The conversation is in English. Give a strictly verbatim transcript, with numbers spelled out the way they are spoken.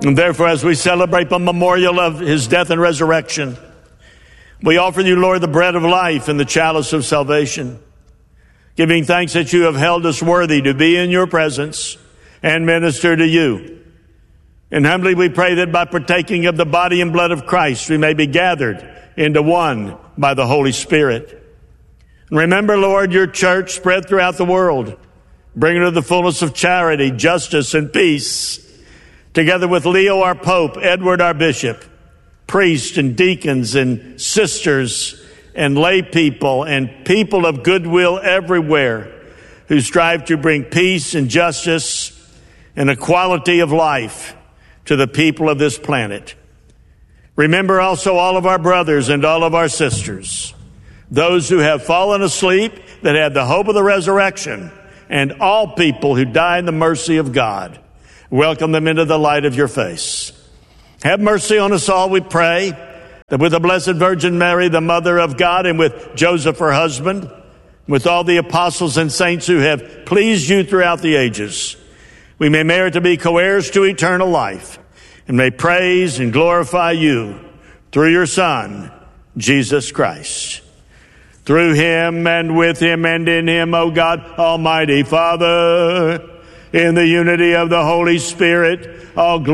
And therefore, as we celebrate the memorial of his death and resurrection, we offer you, Lord, the bread of life and the chalice of salvation, giving thanks that you have held us worthy to be in your presence and minister to you. And humbly we pray that by partaking of the body and blood of Christ, we may be gathered into one by the Holy Spirit. And remember, Lord, your church spread throughout the world, bringing her to the fullness of charity, justice, and peace, together with Leo, our Pope, Edward, our Bishop, priests and deacons and sisters and lay people and people of goodwill everywhere who strive to bring peace and justice and equality of life to the people of this planet. Remember also all of our brothers and all of our sisters, those who have fallen asleep that had the hope of the resurrection, and all people who die in the mercy of God. Welcome them into the light of your face. Have mercy on us all, we pray, that with the Blessed Virgin Mary, the Mother of God, and with Joseph, her husband, with all the apostles and saints who have pleased you throughout the ages, we may merit to be co-heirs to eternal life, and may praise and glorify you through your Son, Jesus Christ. Through him and with him and in him, O God, Almighty Father, in the unity of the Holy Spirit, all glory